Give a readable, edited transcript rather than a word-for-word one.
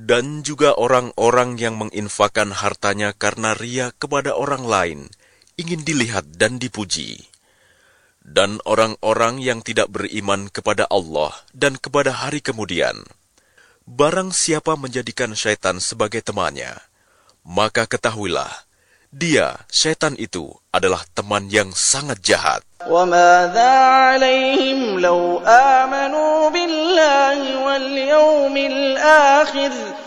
Dan juga orang-orang yang menginfakkan hartanya karena ria kepada orang lain, ingin dilihat dan dipuji. Dan orang-orang yang tidak beriman kepada Allah dan kepada hari kemudian. Barang siapa menjadikan syaitan sebagai temannya, maka ketahuilah, dia, syaitan itu, adalah teman yang sangat jahat. وَمَاذَا عَلَيْهِمْ لَوْ آمَنُوا بِاللَّهِ وَالْيَوْمِ الْآخِرِ